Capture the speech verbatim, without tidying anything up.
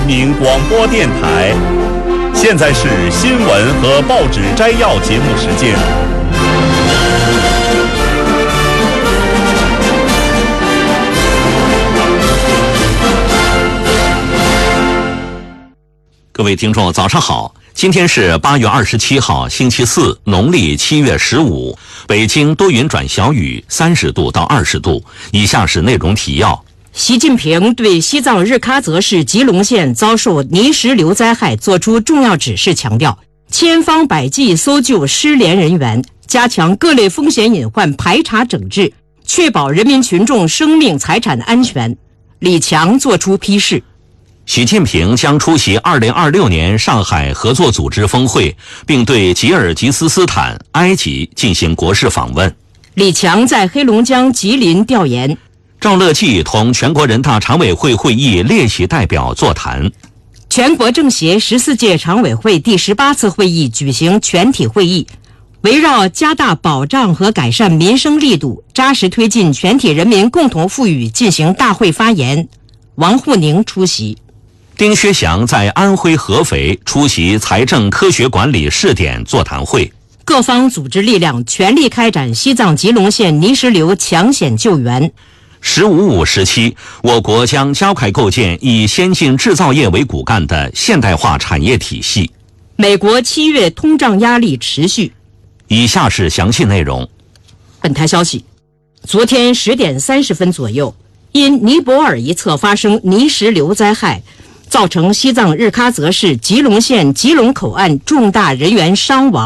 人民广播电台。现在是新闻和报纸摘要节目时间。 各位听众早上好，今天是八月二十七号星期四，农历七月十五，北京多云转小雨，三十度到二十度。以下是内容提要。 习近平对西藏日喀则市吉隆县遭受泥石流灾害作出重要指示，强调千方百计搜救失联人员，加强各类风险隐患排查整治，确保人民群众生命财产安全。李强作出批示。 习近平将出席二零二六年上海合作组织峰会，并对吉尔吉斯斯坦、埃及进行国事访问。 李强在黑龙江吉林调研。 赵乐际同全国人大常委会会议列席代表座谈。 全国政协十四届常委会第十八次会议举行全体会议，围绕加大保障和改善民生力度，扎实推进全体人民共同富裕进行大会发言。王沪宁出席。 丁薛祥在安徽合肥出席财政科学管理试点座谈会。 各方组织力量全力开展西藏吉隆县泥石流抢险救援。 十五五时期，我国将加快构建以先进制造业为骨干的现代化产业体系。 美国七月通胀压力持续。 以下是详细内容。 本台消息，昨天十点三十分左右，因尼泊尔一侧发生泥石流灾害，造成西藏日喀则市吉隆县吉隆口岸重大人员伤亡。